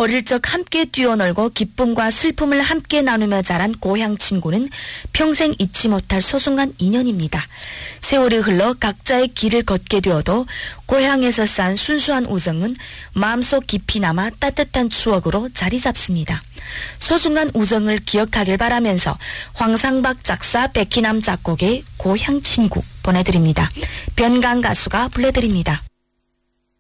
어릴 적 함께 뛰어놀고 기쁨과 슬픔을 함께 나누며 자란 고향 친구는 평생 잊지 못할 소중한 인연입니다. 세월이 흘러 각자의 길을 걷게 되어도 고향에서 쌓은 순수한 우정은 마음속 깊이 남아 따뜻한 추억으로 자리 잡습니다. 소중한 우정을 기억하길 바라면서 황상박 작사 백희남 작곡의 고향 친구 보내드립니다. 변강 가수가 불러드립니다.